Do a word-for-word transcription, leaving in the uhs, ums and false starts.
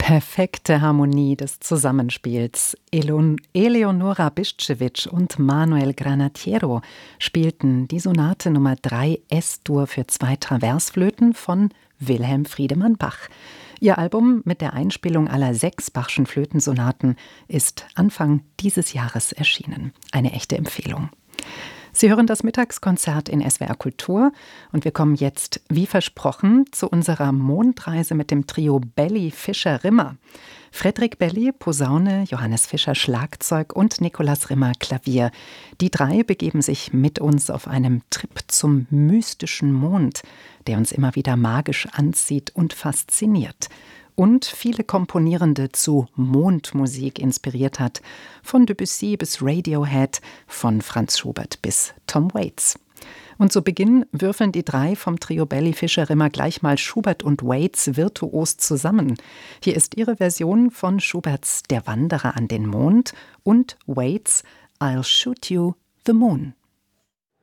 Perfekte Harmonie des Zusammenspiels. Elon Eleonora Biszewicz und Manuel Granatiero spielten die Sonate Nummer drei S-Dur für zwei Traversflöten von Wilhelm Friedemann Bach. Ihr Album mit der Einspielung aller sechs Bachschen Flötensonaten ist Anfang dieses Jahres erschienen. Eine echte Empfehlung. Sie hören das Mittagskonzert in S W R Kultur und wir kommen jetzt, wie versprochen, zu unserer Mondreise mit dem Trio Belli Fischer Rimmer. Fredrik Belli, Posaune, Johannes Fischer, Schlagzeug und Nikolaus Rimmer, Klavier. Die drei begeben sich mit uns auf einem Trip zum mystischen Mond, der uns immer wieder magisch anzieht und fasziniert. Und viele Komponierende zu Mondmusik inspiriert hat, von Debussy bis Radiohead, von Franz Schubert bis Tom Waits. Und zu Beginn würfeln die drei vom Trio Belli Fischer Rimmer gleich mal Schubert und Waits virtuos zusammen. Hier ist ihre Version von Schuberts Der Wanderer an den Mond und Waits I'll Shoot You the Moon.